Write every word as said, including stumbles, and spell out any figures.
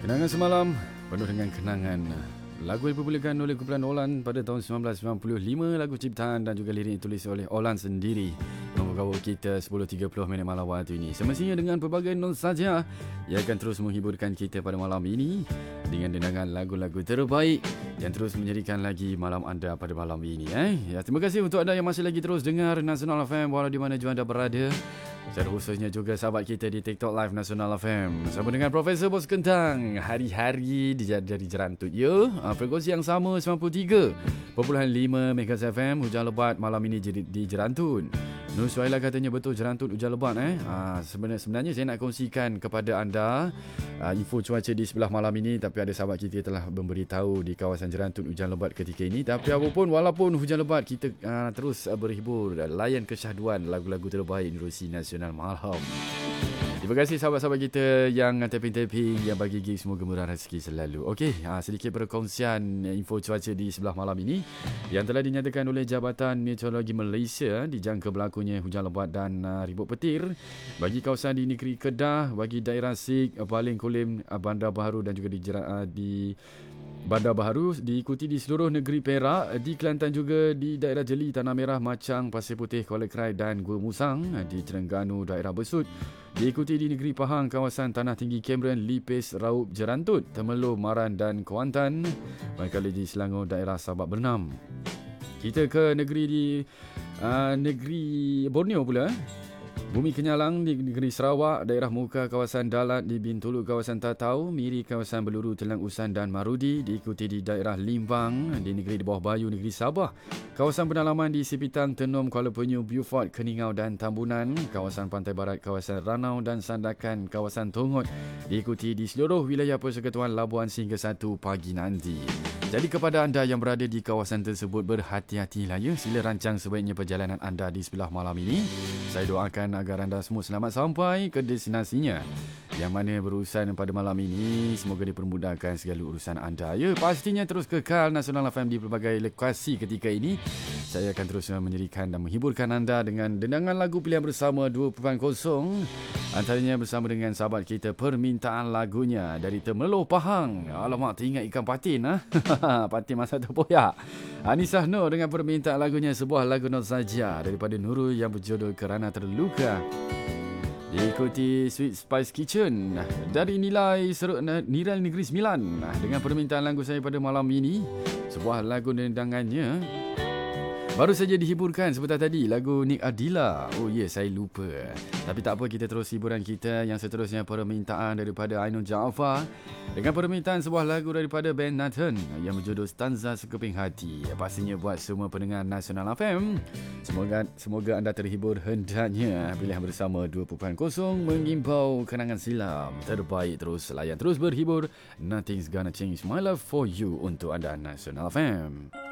Kenangan semalam penuh dengan kenangan. Lagu yang dipopularkan oleh kumpulan Olan pada tahun sembilan belas sembilan puluh lima, lagu ciptaan dan juga lirik ditulis oleh Olan sendiri. Membawa kita sepuluh tiga puluh minit malam waktu ini. Semestinya dengan pelbagai nostalgia yang akan terus menghiburkan kita pada malam ini dengan dendangan lagu-lagu terbaik yang terus menjadikan lagi malam anda pada malam ini. Eh? Ya, terima kasih untuk anda yang masih lagi terus dengar Nasional F M walau di mana juga anda berada. Secara khususnya juga sahabat kita di TikTok Live Nasional F M. Bersama dengan Profesor Bos Kentang. Hari-hari dari Jerantut ya. Frekuensi yang sama sembilan puluh tiga perpuluhan lima MHz F M. Hujan lebat malam ini di Jerantut. Nur Suhaila katanya betul Jerantut hujan lebat eh. Ha, sebenarnya, sebenarnya saya nak kongsikan kepada anda uh, info cuaca di sebelah malam ini. Tapi ada sahabat kita telah memberitahu di kawasan Jerantut hujan lebat ketika ini. Tapi apapun walaupun hujan lebat kita uh, terus uh, berhibur. Layan kesyahduan lagu-lagu terbaik Indonesi Nasional malam. Terima kasih sahabat-sahabat kita yang tapping-tapping, yang bagi gig, semoga murah rezeki selalu. Okey, ha, sedikit perkongsian info cuaca di sebelah malam ini yang telah dinyatakan oleh Jabatan Meteorologi Malaysia. Dijangka berlakunya hujan lebat dan uh, ribut petir bagi kawasan di negeri Kedah, bagi daerah Sik, Baling Kulim, Bandar Baharu dan juga di, uh, di Bandar Baharu, diikuti di seluruh negeri Perak, di Kelantan juga di daerah Jeli, Tanah Merah, Macang, Pasir Putih, Kuala Krai dan Gua Musang, di Terengganu, daerah Besut, diikuti di negeri Pahang, kawasan Tanah Tinggi Cameron, Lipis, Raup, Jerantut, Temerloh, Maran dan Kuantan, manakala di Selangor, daerah Sabak Bernam. Kita ke negeri di uh, negeri Borneo pula. Bumi Kenyalang di negeri Sarawak, daerah Muka, kawasan Dalat, di Bintulu, kawasan Tatau, Miri, kawasan Beluru, Telang Usan dan Marudi, diikuti di daerah Limbang, di negeri di Bawah Bayu, negeri Sabah, kawasan pendalaman di Sipitang, Tenom, Kuala Penyu, Beaufort, Keningau dan Tambunan, kawasan Pantai Barat, kawasan Ranau dan Sandakan, kawasan Tongot, diikuti di seluruh wilayah Persekutuan Labuan sehingga satu pagi nanti. Jadi kepada anda yang berada di kawasan tersebut, berhati-hatilah ya. Sila rancang sebaiknya perjalanan anda di sebelah malam ini. Saya doakan agar anda semua selamat sampai ke destinasinya. Yang mana berurusan pada malam ini, semoga dipermudahkan segala urusan anda. Ya, pastinya terus kekal Nasional F M di pelbagai lokasi ketika ini. Saya akan terus menjadikan dan menghiburkan anda dengan dendangan lagu pilihan bersama dua titik kosong. Antaranya bersama dengan sahabat kita permintaan lagunya dari Temerloh Pahang. Alamak, teringat ikan patin ha? Patin masa terpoyak. Anisah Nur dengan permintaan lagunya sebuah lagu nostalgia daripada Nurul yang berjudul Kerana Terluka. Diikuti Sweet Spice Kitchen dari Nilai Serut Niral Negeri Sembilan dengan permintaan lagu saya pada malam ini. Sebuah lagu dendangannya baru saja dihiburkan sebentar tadi, lagu Nik Adila. Oh ya, yeah, saya lupa. Tapi tak apa, kita terus hiburan kita. Yang seterusnya permintaan daripada Ainul Jaafar dengan permintaan sebuah lagu daripada band Nathan yang berjudul Stanza Sekeping Hati. Pastinya buat semua pendengar Nasional F M, Semoga semoga anda terhibur hendaknya. Pilihan bersama dua titik kosong mengimbau kenangan silam terbaik. Terus layan, terus berhibur. Nothing's gonna change my love for you untuk anda Nasional F M.